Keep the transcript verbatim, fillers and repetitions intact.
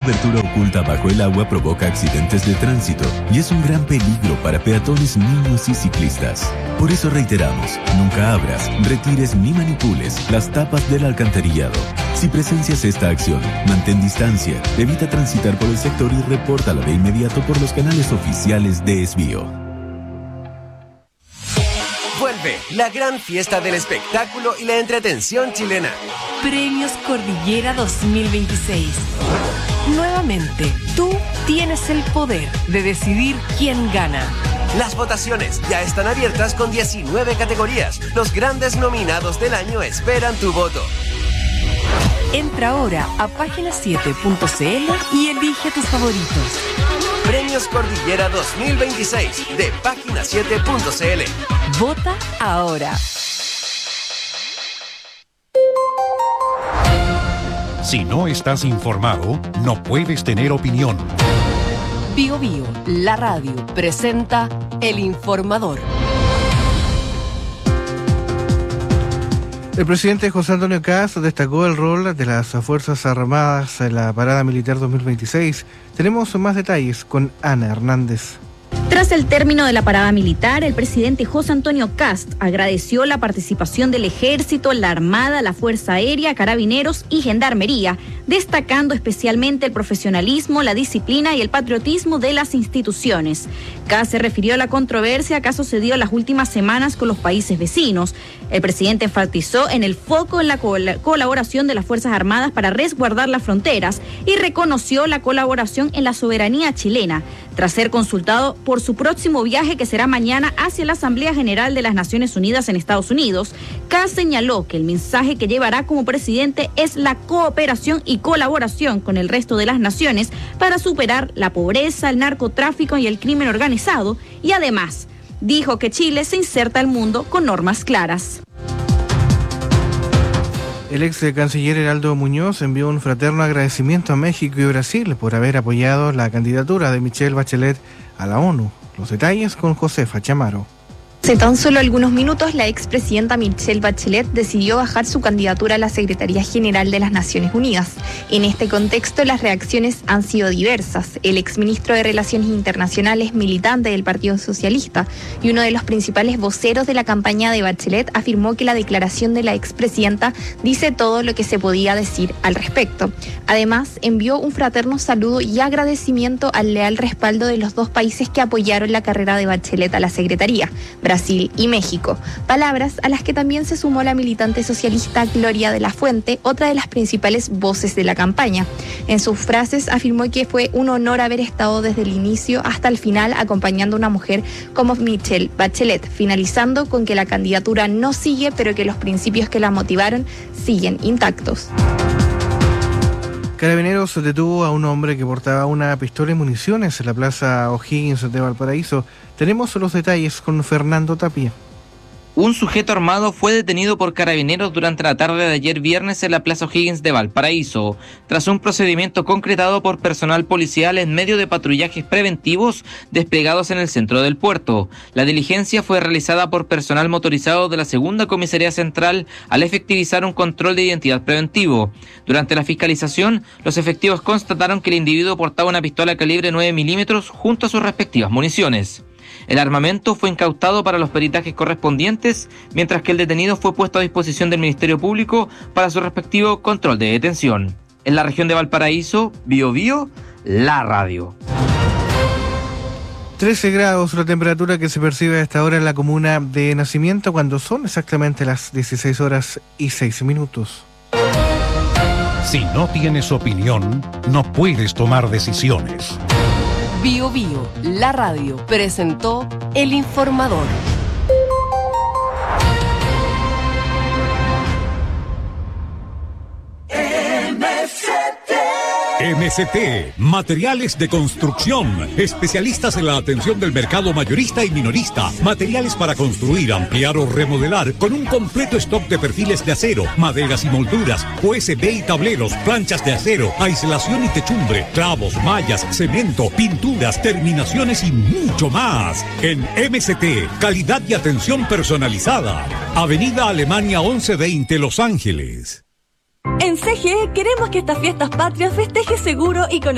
cobertura oculta bajo el agua provoca accidentes de tránsito y es un gran peligro para peatones, niños y ciclistas. Por eso reiteramos, nunca abras, retires ni manipules las tapas del alcantarillado. Si presencias esta acción, mantén distancia, evita transitar por el sector y repórtala de inmediato por los canales oficiales de Esbio. Vuelve la gran fiesta del espectáculo y la entretención chilena. Premios Cordillera dos mil veintiséis. Nuevamente, tú tienes el poder de decidir quién gana. Las votaciones ya están abiertas con diecinueve categorías. Los grandes nominados del año esperan tu voto. Entra ahora a página siete punto c l y elige tus favoritos. Premios Cordillera dos mil veintiséis de página siete punto c l. Vota ahora. Si no estás informado, no puedes tener opinión. Bio Bio, la radio, presenta El Informador. El presidente José Antonio Kast destacó el rol de las Fuerzas Armadas en la Parada Militar dos mil veintiséis. Tenemos más detalles con Ana Hernández. Tras el término de la parada militar, el presidente José Antonio Kast agradeció la participación del Ejército, la Armada, la Fuerza Aérea, Carabineros y Gendarmería, destacando especialmente el profesionalismo, la disciplina y el patriotismo de las instituciones. Kast se refirió a la controversia que ha sucedido en las últimas semanas con los países vecinos. El presidente enfatizó en el foco en la col- colaboración de las Fuerzas Armadas para resguardar las fronteras y reconoció la colaboración en la soberanía chilena. Tras ser consultado por su próximo viaje que será mañana hacia la Asamblea General de las Naciones Unidas en Estados Unidos, Kast señaló que el mensaje que llevará como presidente es la cooperación y colaboración con el resto de las naciones para superar la pobreza, el narcotráfico y el crimen organizado, y además dijo que Chile se inserta al mundo con normas claras. El ex canciller Heraldo Muñoz envió un fraterno agradecimiento a México y Brasil por haber apoyado la candidatura de Michelle Bachelet a la ONU. Los detalles con Josefa Chamaro. Hace tan solo algunos minutos, la expresidenta Michelle Bachelet decidió bajar su candidatura a la Secretaría General de las Naciones Unidas. En este contexto, las reacciones han sido diversas. El exministro de Relaciones Internacionales, militante del Partido Socialista y uno de los principales voceros de la campaña de Bachelet, afirmó que la declaración de la expresidenta dice todo lo que se podía decir al respecto. Además, envió un fraterno saludo y agradecimiento al leal respaldo de los dos países que apoyaron la carrera de Bachelet a la Secretaría, Brasil y México, palabras a las que también se sumó la militante socialista Gloria de la Fuente, otra de las principales voces de la campaña. En sus frases afirmó que fue un honor haber estado desde el inicio hasta el final acompañando a una mujer como Michelle Bachelet, finalizando con que la candidatura no sigue, pero que los principios que la motivaron siguen intactos. Carabineros detuvo a un hombre que portaba una pistola y municiones en la plaza O'Higgins de Valparaíso. Tenemos los detalles con Fernando Tapia. Un sujeto armado fue detenido por Carabineros durante la tarde de ayer viernes en la Plaza O'Higgins de Valparaíso, tras un procedimiento concretado por personal policial en medio de patrullajes preventivos desplegados en el centro del puerto. La diligencia fue realizada por personal motorizado de la Segunda Comisaría Central al efectivizar un control de identidad preventivo. Durante la fiscalización, los efectivos constataron que el individuo portaba una pistola calibre nueve milímetros junto a sus respectivas municiones. El armamento fue incautado para los peritajes correspondientes, mientras que el detenido fue puesto a disposición del Ministerio Público para su respectivo control de detención. En la región de Valparaíso, Bio Bio, la radio. trece grados la temperatura que se percibe a esta hora en la comuna de Nacimiento, cuando son exactamente las dieciséis horas y seis minutos. Si no tienes opinión, no puedes tomar decisiones. Bio Bio, la radio, presentó El Informador. M S T, materiales de construcción, especialistas en la atención del mercado mayorista y minorista, materiales para construir, ampliar o remodelar, con un completo stock de perfiles de acero, maderas y molduras, U S B y tableros, planchas de acero, aislación y techumbre, clavos, mallas, cemento, pinturas, terminaciones y mucho más. En M S T, calidad y atención personalizada. Avenida Alemania once veinte, Los Ángeles. En C G E queremos que estas fiestas patrias festejes seguro y con